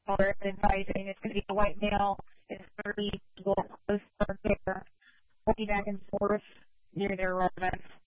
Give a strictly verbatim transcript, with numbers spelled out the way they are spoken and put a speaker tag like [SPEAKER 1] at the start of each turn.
[SPEAKER 1] color advising. It's going to be a white male. It's thirty people close to there, walking back and forth near their residence.